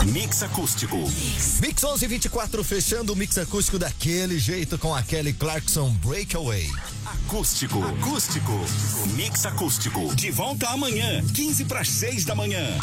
Mix Acústico. Mix 1124 fechando o Mix Acústico daquele jeito com a Kelly Clarkson Breakaway. Acústico. Mix Acústico. De volta amanhã, 5:45 da manhã.